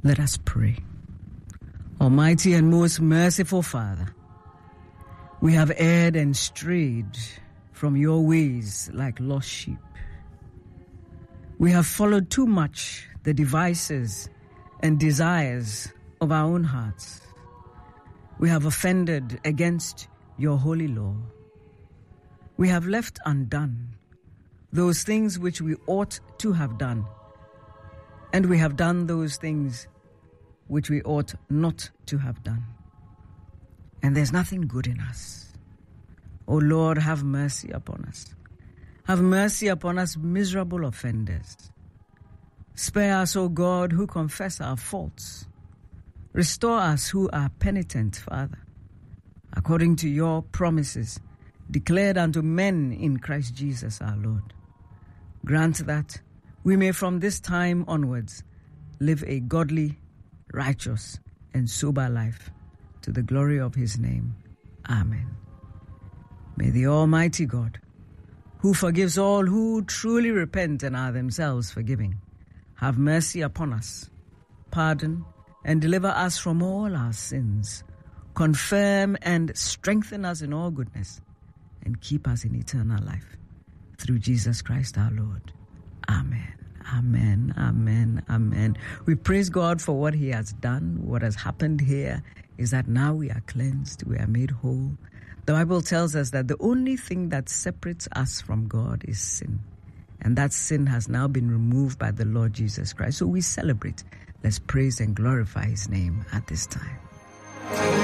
Let us pray. Almighty and most merciful Father, we have erred and strayed from your ways like lost sheep. We have followed too much the devices and desires of our own hearts. We have offended against your holy law. We have left undone those things which we ought to have done, and we have done those things which we ought not to have done. And there's nothing good in us. O Lord, have mercy upon us. Have mercy upon us, miserable offenders. Spare us, O God, who confess our faults. Restore us who are penitent, Father, according to your promises declared unto men in Christ Jesus our Lord. Grant that we may from this time onwards live a godly, righteous, and sober life to the glory of his name. Amen. May the Almighty God, who forgives all who truly repent and are themselves forgiving, have mercy upon us, pardon and deliver us from all our sins, confirm and strengthen us in all goodness, and keep us in eternal life. Through Jesus Christ our Lord. Amen. Amen, amen, amen. We praise God for what he has done. What has happened here is that now we are cleansed, we are made whole. The Bible tells us that the only thing that separates us from God is sin. And that sin has now been removed by the Lord Jesus Christ. So we celebrate. Let's praise and glorify his name at this time.